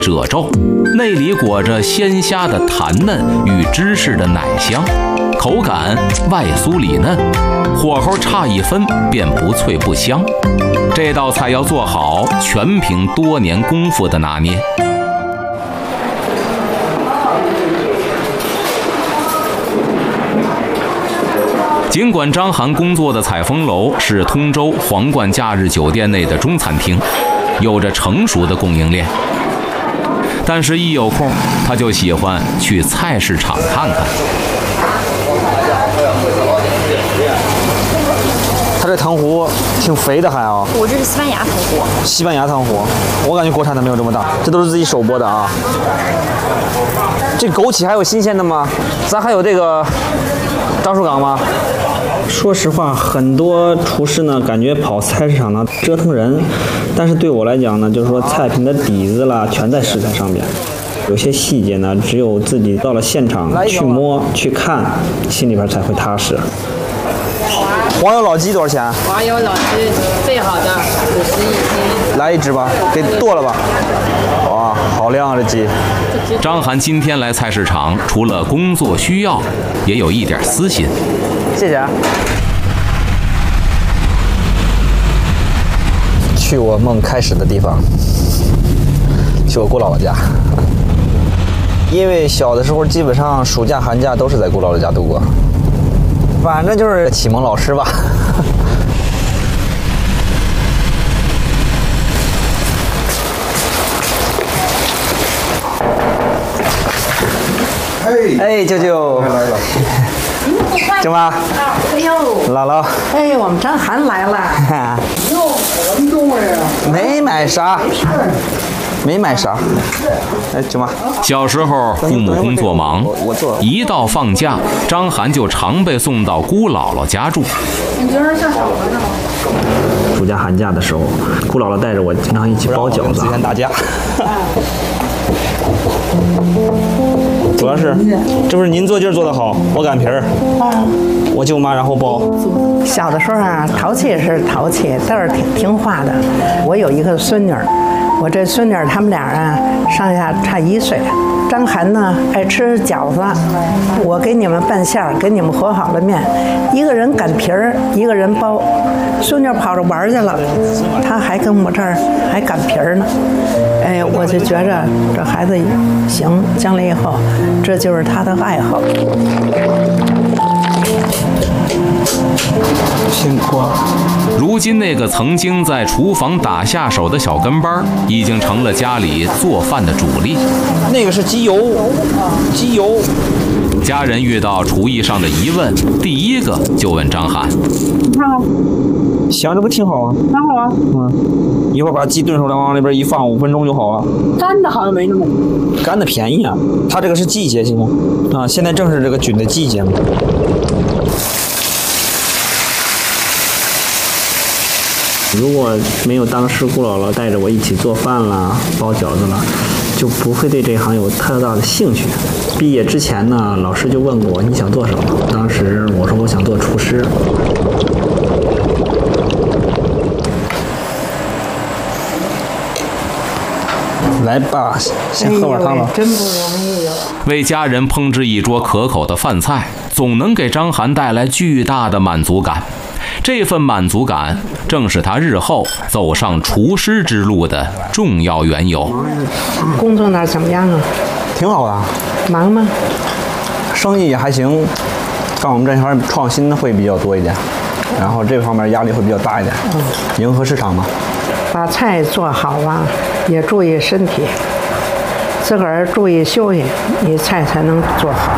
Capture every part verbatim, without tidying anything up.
褶皱，内里裹着鲜虾的弹嫩与芝士的奶香，口感外酥里嫩，火候差一分便不脆不香。这道菜要做好，全凭多年功夫的拿捏。尽管张涵工作的采风楼是通州皇冠假日酒店内的中餐厅，有着成熟的供应链，但是一有空他就喜欢去菜市场看看。 它这糖葫挺肥的还啊。 我这是西班牙糖葫。 西班牙糖葫，我感觉国产的没有这么大，这都是自己手剥的啊。这枸杞还有新鲜的吗？咱还有这个樟树岗吗？说实话，很多厨师呢，感觉跑菜市场呢折腾人，但是对我来讲呢，就是说菜品的底子啦，全在食材上面。有些细节呢，只有自己到了现场去摸去看，心里边才会踏实。黄油老鸡多少钱？ 黄油老鸡最好的五十一斤。 来一只吧，给剁了吧。哇，好亮啊这鸡！ 张涵今天来菜市场，除了工作需要，也有一点私心。 谢谢。去我梦开始的地方，去我姑姥姥家。因为小的时候基本上暑假寒假都是在姑姥姥家度过，反正就是启蒙老师吧。哎，舅舅来了，舅妈， 哎呦， 姥姥， 哎，我们张涵来了。 哟，怎么中了呀？ 没买啥，没买啥。哎，舅妈， 小时候父母工作忙，一到放假，张涵就常被送到姑姥姥家住。 你觉得像小孩呢？ 暑假寒假的时候，姑姥姥带着我经常一起包饺子。打架。主要是，这不是您做劲儿做得好，我擀皮儿，我舅妈然后包。 小的时候啊，淘气是淘气，倒是挺听话的。我有一个孙女儿，我这孙女儿他们俩啊上下差一岁。张涵呢爱吃饺子，我给你们拌馅儿，给你们和好了面，一个人擀皮儿，一个人包。孙女儿跑着玩去了，她还跟我这儿还擀皮儿呢。哎，我就觉着这孩子行，将来以后这就是他的爱好。 辛苦了。 如今那个曾经在厨房打下手的小跟班，已经成了家里做饭的主力。 那个是鸡油，鸡油。 家人遇到厨艺上的疑问，第一个就问张涵：“ 你看看， 想这不挺好啊？ 挺好啊。 嗯，一会儿把鸡炖出来，往里边一放，五分钟就好了。 干的好像没那么干的便宜啊，它这个是季节性啊，现在正是这个菌的季节嘛。”如果没有当时姑姥姥带着我一起做饭啦、包饺子啦，就不会对这行有特大的兴趣。毕业之前呢，老师就问过我你想做什么，当时我说我想做厨师。来吧，先喝碗汤吧。 哎、真不容易哟。 为家人烹制一桌可口的饭菜，总能给张涵带来巨大的满足感。这份满足感正是他日后走上厨师之路的重要缘由。 工作那儿怎么样啊？ 挺好的。 忙吗？ 生意也还行，干我们这行创新会比较多一点，然后这方面压力会比较大一点，嗯、迎合市场嘛。 把菜做好啊，也注意身体，自个儿注意休息，你菜才能做好。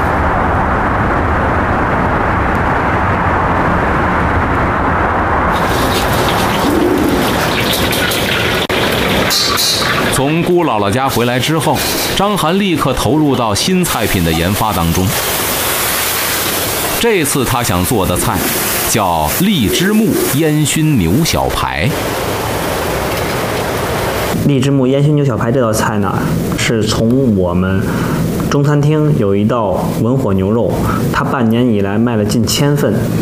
从姑姥姥家回来之后，张涵立刻投入到新菜品的研发当中。这次他想做的菜叫荔枝木烟熏牛小排。 荔枝木烟熏牛小排这道菜呢，是从我们中餐厅有一道文火牛肉，它半年以来卖了近千份。